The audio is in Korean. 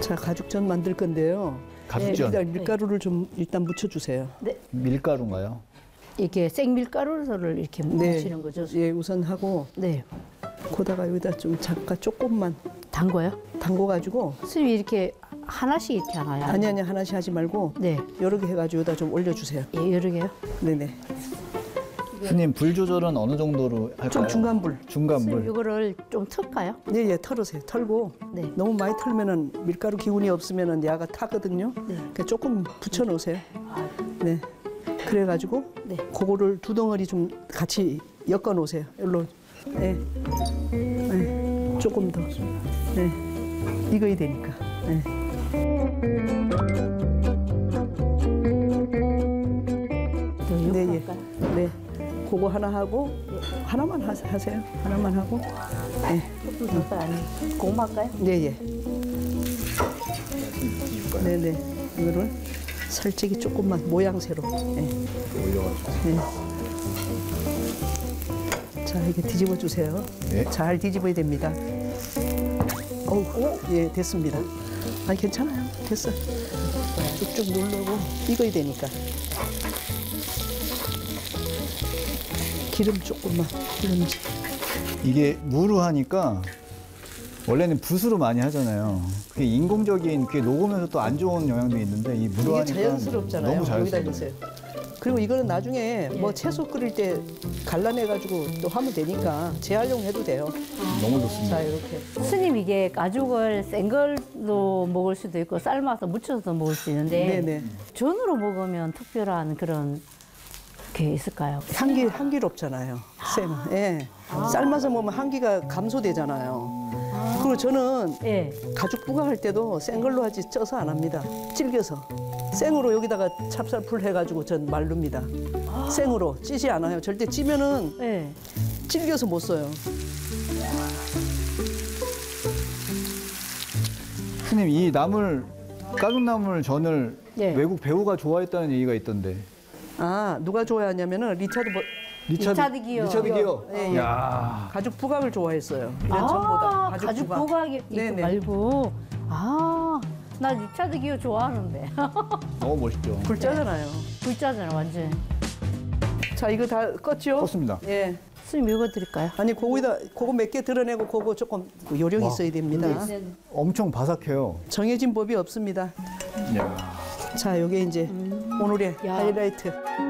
자, 가죽전 만들 건데요. 가죽전. 일단 밀가루를 좀 일단 묻혀주세요. 네. 밀가루인가요? 이렇게 생밀가루를 이렇게 묻히는 거죠. 예, 우선 하고 네. 거다가 여기다 좀 잠깐 조금만 담궈요? 담궈가지고 선생님 이렇게 하나씩 이렇게 하나요? 아니 하나씩 하지 말고 네. 여러 개 해가지고 여기다 좀 올려주세요. 예, 여러 개요? 네네. 스님 불 조절은 어느 정도로 할까요? 좀 중간불. 중간불. 선생님 이거를 좀 털까요? 네, 예, 털으세요. 털고 네. 너무 많이 털면은 밀가루 기운이 없으면은 야가 타거든요. 네. 그러니까 조금 붙여 놓으세요. 네. 그래가지고 네. 그거를 두 덩어리 좀 같이 엮어 놓으세요. 일로. 네. 네. 조금 더. 네. 익어야 되니까. 네. 네, 예. 네. 그거 하나 하고 하나만 하세요. 하나만 하고. 네. 조금 더 아니 고구마일까요? 네, 예. 네, 네. 이거를 살짝이 조금만 모양새로. 네. 네. 자, 이게 뒤집어 주세요. 네. 잘 뒤집어야 됩니다. 오, 예, 됐습니다. 아니, 괜찮아요. 됐어. 쭉쭉 누르고 익어야 되니까. 기름 조금만 기름지. 이게 무로 하니까 원래는 붓으로 많이 하잖아요. 그게 인공적인 그게 녹으면서 또 안 좋은 영향도 있는데 이 무로 이게 하니까 자연스럽잖아요. 너무 여기다 자연스러워요. 넣으세요. 그리고 이거는 나중에 뭐 채소 끓일 때 갈라내가지고 또 하면 되니까 재활용해도 돼요. 너무 좋습니다. 자, 이렇게. 스님 이게 가죽을 생 걸로 먹을 수도 있고 삶아서 무쳐서 먹을 수 있는데 네네. 전으로 먹으면 특별한 그런 게 있을까요? 향기롭잖아요. 쌤. 예. 삶아서 먹으면 향기가 감소되잖아요. 그리고 저는 예. 가죽 부각할 때도 생 걸로 하지 쪄서 안 합니다. 질겨서. 생으로 여기다가 찹쌀풀 해가지고 전 말릅니다. 생으로 찌지 않아요. 절대 찌면은 예. 질겨서 못 써요. 스님 이 가죽나물 전을 예. 외국 배우가 좋아했다는 얘기가 있던데. 아, 누가 좋아하냐면은 리차드 리차드 기어. 리차드 기어. 예, 예. 야. 가죽 부각을 좋아했어요. 이런 전보다 가죽 부각이 이거 네네. 말고 나 리차드 기어 좋아하는데 너무 멋있죠. 굴짜잖아요. 불자잖아 완전. 자, 이거 다 껐죠? 껐습니다. 예. 스님 이거 드릴까요? 아니, 그거 몇 개 드러내고 그거 조금 요령이 있어야 됩니다. 엄청 바삭해요. 정해진 법이 없습니다. 야. 자, 요게 이제 오늘의 야. 하이라이트.